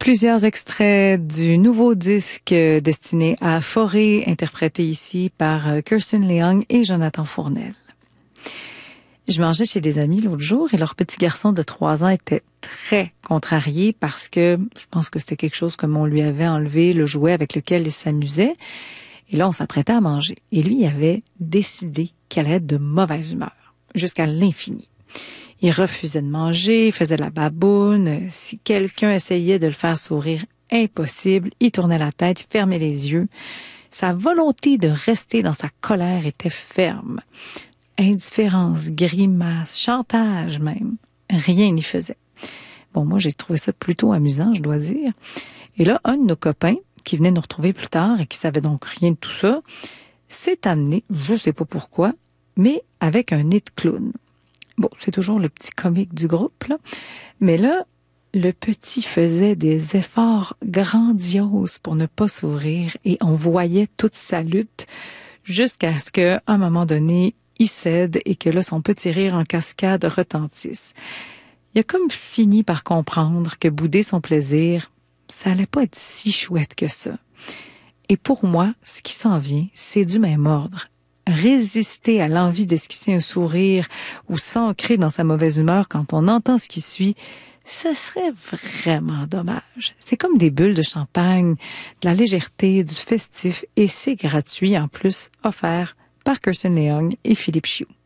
Plusieurs extraits du nouveau disque destiné à Forêt, interprété ici par Kirsten Leung et Jonathan Fournel. Je mangeais chez des amis l'autre jour et leur petit garçon de 3 ans était très contrarié parce que je pense que c'était quelque chose comme on lui avait enlevé le jouet avec lequel il s'amusait. Et là, on s'apprêtait à manger. Et lui, il avait décidé qu'il allait être de mauvaise humeur, jusqu'à l'infini. Il refusait de manger, il faisait la baboune. Si quelqu'un essayait de le faire sourire, impossible. Il tournait la tête, il fermait les yeux. Sa volonté de rester dans sa colère était ferme. Indifférence, grimace, chantage même. Rien n'y faisait. Bon, moi, j'ai trouvé ça plutôt amusant, je dois dire. Et là, un de nos copains, qui venait nous retrouver plus tard et qui savait donc rien de tout ça, s'est amené, je sais pas pourquoi, mais avec un nez de clown. Bon, c'est toujours le petit comique du groupe, là. Mais là, le petit faisait des efforts grandioses pour ne pas s'ouvrir et on voyait toute sa lutte jusqu'à ce qu'à un moment donné, il cède et que là, son petit rire en cascade retentisse. Il a comme fini par comprendre que bouder son plaisir, ça allait pas être si chouette que ça. Et pour moi, ce qui s'en vient, c'est du même ordre. Résister à l'envie d'esquisser un sourire ou s'ancrer dans sa mauvaise humeur quand on entend ce qui suit, ce serait vraiment dommage. C'est comme des bulles de champagne, de la légèreté, du festif et c'est gratuit en plus, offert par Kirsten Leung et Philippe Chiou.